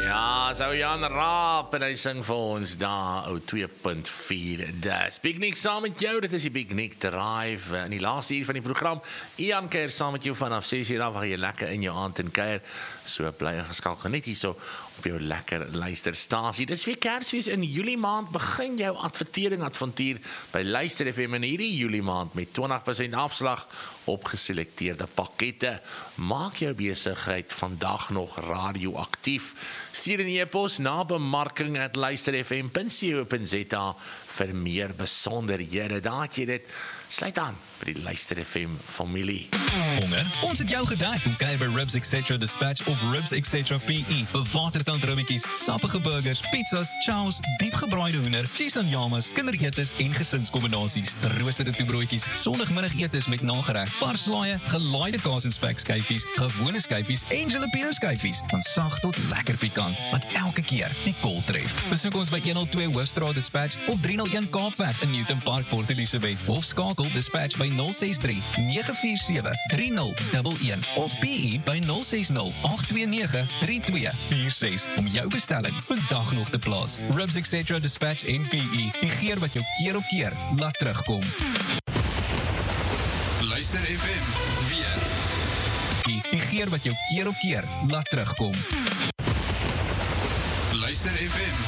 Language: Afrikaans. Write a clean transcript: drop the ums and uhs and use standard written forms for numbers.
Ja, so Jan Raap en hy sing vir ons daar, 2.4 Dis Big Nick saam met jou, dit is die Big Nick Drive in die laaste uur van die program. Ian kuier saam met jou vanaf 6 uur af, waar jy lekker in jou aand en kuier, so bly ingeskakel net hier so op jou lekker luisterstasie. Dis weer Kersfees in Julie maand, begin jou advertering-avontuur by Luister FM in hierdie Julie maand met 20% afslag op geselekteerde pakkette. Maak jou besigheid vandag nog radioaktief. Stuur 'n e-pos na bemarking@luisterfm.co.za vir meer besonderhede. Daar het jy dit. Sluit aan by die Luister FM familie. Honger? Ons het jou gedek om kuier by Ribs Etc. Dispatch of Ribs Etc. PE. Bewatertandrummetjies, sappige burgers, pizzas, chows, diepgebraaide hoender, cheese en yamas, kinderetes en gesinskombinasies, geroosterde toebroodjies, sondagmiddagetes met nagereg, parslaaie, gelaaide kaas en spekskyfies, gewone skyfies en jalapeno skyfies, van sag tot lekker pikant, wat elke keer die kol tref. Besoek ons by 102 Hoofstraat Dispatch of 301 Kaapweg in Newton Park, Port Elizabeth, of skakel Dispatch by 063-947-3011 of PE by 060-829-3246 om jou bestelling vandag nog te plaas. Ribs Etc. Dispatch en PE, die geur wat jou keer op keer laat terugkom. Luister FM, weer. Die geur wat jou keer op keer laat terugkom. Luister FM,